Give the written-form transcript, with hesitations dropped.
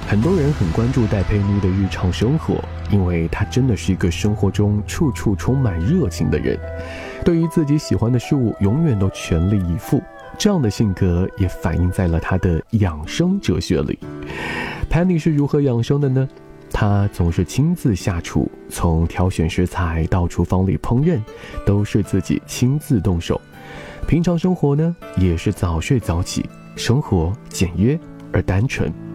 很多人很关注戴佩妮的日常生活，因为她真的是一个生活中处处充满热情的人，对于自己喜欢的事物永远都全力以赴。这样的性格也反映在了她的养生哲学里。Penny 是如何养生的呢？她总是亲自下厨，从挑选食材到厨房里烹饪，都是自己亲自动手。平常生活呢，也是早睡早起，生活简约而单纯。